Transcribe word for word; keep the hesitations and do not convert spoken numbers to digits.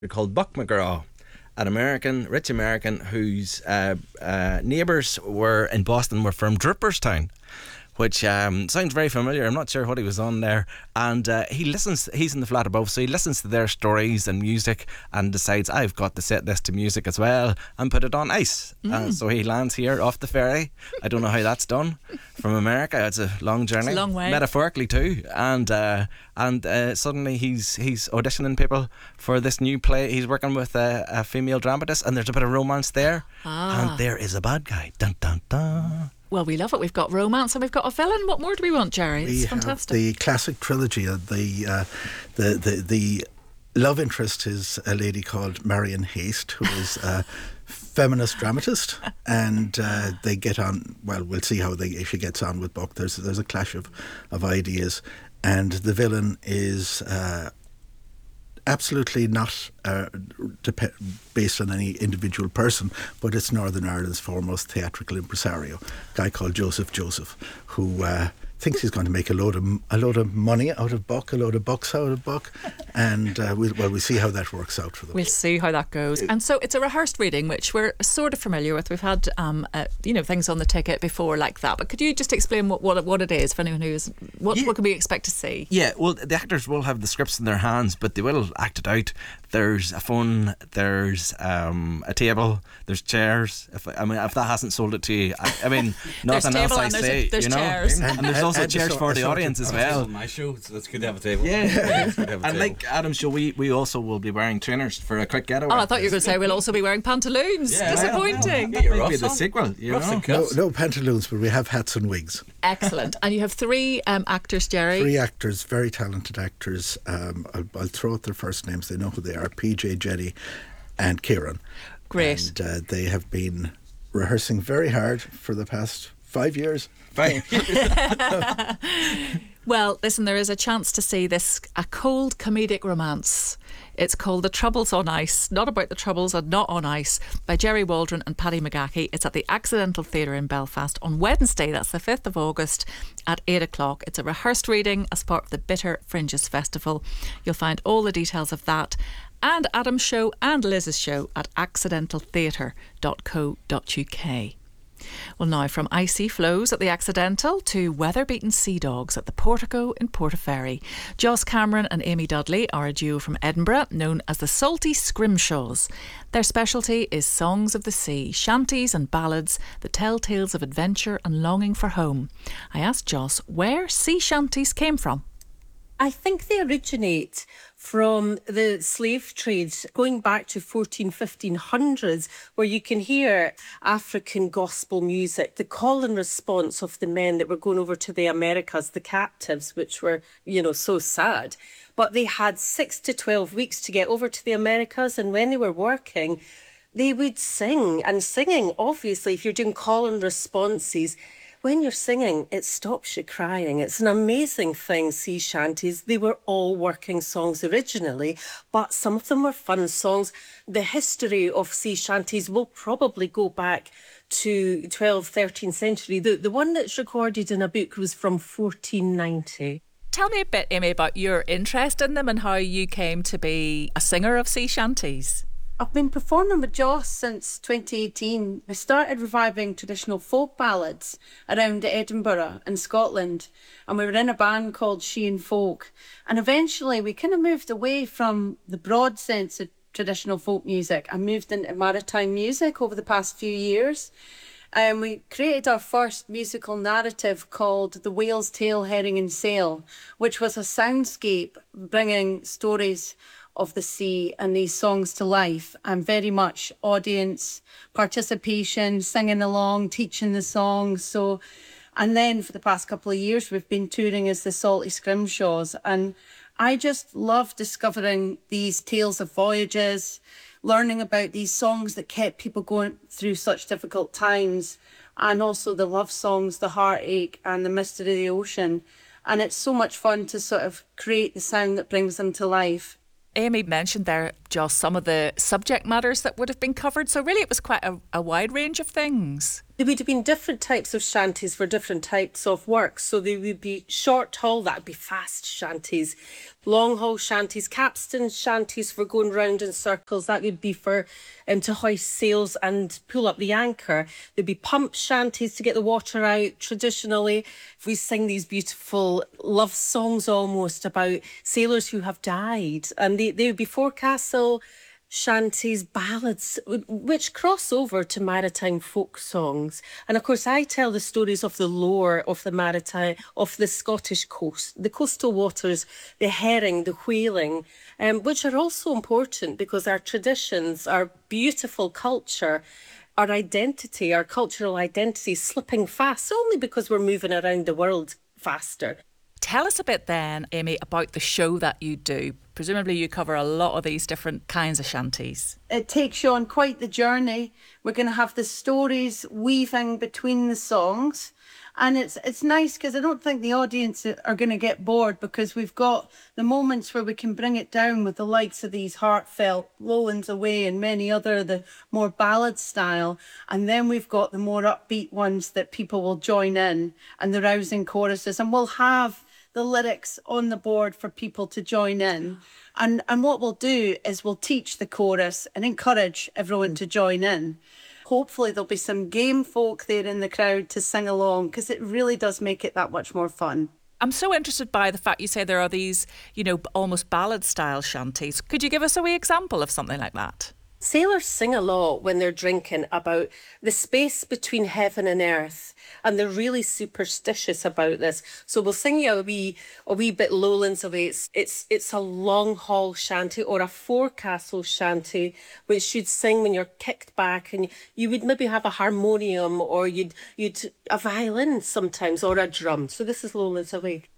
called Buck McGraw, an American, rich American whose uh, uh, neighbours were in Boston were from Draperstown, which um, sounds very familiar. I'm not sure what he was on there. And uh, he listens, he's in the flat above, so he listens to their stories and music and decides, I've got to set this to music as well and put it on ice. Mm. Uh, so he lands here off the ferry. I don't know how that's done. From America, it's a long journey. It's a long way. Metaphorically too. And uh, and uh, suddenly he's he's auditioning people for this new play. He's working with a, a female dramatist, and there's a bit of romance there. Ah. And there is a bad guy. Dun dun dun. Well, we love it. We've got romance and we've got a villain. What more do we want, Jerry? It's we fantastic. Have the classic trilogy. Of the, uh, the the the love interest is a lady called Marion Haste, who is a feminist dramatist, and uh, they get on. Well, we'll see how they if she gets on with Buck. There's there's a clash of, of ideas, and the villain is. Uh, Absolutely not uh, dep- based on any individual person, but it's Northern Ireland's foremost theatrical impresario, a guy called Joseph Joseph, who uh, thinks he's going to make a load of a load of money out of Buck, a load of bucks out of Buck, and uh, we'll, well, we'll see how that works out for them. We'll see how that goes. And so it's a rehearsed reading, which we're sort of familiar with. We've had, um, uh, you know, things on the ticket before like that. But could you just explain what what, what it is for anyone who's what yeah. what can we expect to see? Yeah, well, the actors will have the scripts in their hands, but they will act it out. There's a phone, there's um, a table, there's chairs. If I mean, if that hasn't sold it to you, I, I mean, nothing else I say. A, there's you know, chairs. and, and there's also and chairs for the audience as well. On my show, so that's good to have a table. Yeah, yeah it's good to have a and table. like Adam's show, we, we also will be wearing trainers for a quick getaway. Oh, I thought you were going to say we'll also be wearing pantaloons. Yeah, Disappointing. Well, well, That might be the sequel. You know, no, no pantaloons, but we have hats and wigs. Excellent. And you have three um, actors, Jerry. Three actors, very talented actors. Um, I'll, I'll throw out their first names. They know who they are. P J, Jenny and Kieran. Great. And uh, they have been rehearsing very hard for the past five years. Five. Well, listen, there is a chance to see this, a cold comedic romance. It's called The Troubles on Ice, not about the troubles and not on ice, by Jerry Waldron and Paddy McGahey. It's at the Accidental Theatre in Belfast on Wednesday, that's the fifth of August at eight o'clock. It's a rehearsed reading as part of the Bitter Fringes Festival. You'll find all the details of that and Adam's show and Liz's show at accidental theatre dot co dot uk. Well, now from icy flows at the Accidental to weather-beaten sea dogs at the Portico in Portaferry. Joss Cameron and Amy Dudley are a duo from Edinburgh known as the Salty Scrimshaws. Their specialty is songs of the sea, shanties and ballads that tell tales of adventure and longing for home. I asked Joss where sea shanties came from. I think they originate from the slave trades going back to fourteen, fifteen hundreds, where you can hear African gospel music, the call and response of the men that were going over to the Americas, the captives, which were, you know, so sad. But they had six to twelve weeks to get over to the Americas, and when they were working, they would sing. And singing, obviously, if you're doing call and responses, when you're singing, it stops you crying. It's an amazing thing, sea shanties. They were all working songs originally, but some of them were fun songs. The history of sea shanties will probably go back to twelfth, thirteenth century. The, the one that's recorded in a book was from fourteen ninety. Tell me a bit, Amy, about your interest in them and how you came to be a singer of sea shanties. I've been performing with Joss since twenty eighteen. I started reviving traditional folk ballads around Edinburgh and Scotland, and we were in a band called She and Folk. And eventually we kind of moved away from the broad sense of traditional folk music and moved into maritime music over the past few years. And um, we created our first musical narrative called The Whale's Tail, Herring and Sail, which was a soundscape bringing stories of the sea and these songs to life, and very much audience participation, singing along, teaching the songs. So, and then for the past couple of years we've been touring as the Salty Scrimshaws, and I just love discovering these tales of voyages, learning about these songs that kept people going through such difficult times, and also the love songs, the heartache and the mystery of the ocean. And it's so much fun to sort of create the sound that brings them to life. Amy mentioned there just some of the subject matters that would have been covered, so really it was quite a, a wide range of things. There would have been different types of shanties for different types of work. So there would be short haul, that would be fast shanties, long haul shanties, capstan shanties for going round in circles, that would be for um, to hoist sails and pull up the anchor. There'd be pump shanties to get the water out. Traditionally, we sing these beautiful love songs almost about sailors who have died, and they, they would be forecastle shanties, ballads, which cross over to maritime folk songs. And of course, I tell the stories of the lore of the maritime, of the Scottish coast, the coastal waters, the herring, the whaling, um, which are also important because our traditions, our beautiful culture, our identity, our cultural identity is slipping fast, only because we're moving around the world faster. Tell us a bit then, Amy, about the show that you do. Presumably you cover a lot of these different kinds of shanties. It takes you on quite the journey. We're going to have the stories weaving between the songs. And it's it's nice because I don't think the audience are going to get bored, because we've got the moments where we can bring it down with the likes of these heartfelt Lowlands Away and many other, the more ballad style. And then we've got the more upbeat ones that people will join in, and the rousing choruses. And we'll have the lyrics on the board for people to join in. And and what we'll do is we'll teach the chorus and encourage everyone to join in. Hopefully there'll be some game folk there in the crowd to sing along, because it really does make it that much more fun. I'm so interested by the fact you say there are these, you know, almost ballad style shanties. Could you give us a wee example of something like that? Sailors sing a lot when they're drinking about the space between heaven and earth, and they're really superstitious about this. So we'll sing you a wee, a wee bit Lowlands Away. It's, it's, it's a long haul shanty or a forecastle shanty, which you'd sing when you're kicked back, and you would maybe have a harmonium, or you'd, you'd a violin sometimes, or a drum. So this is Lowlands Away.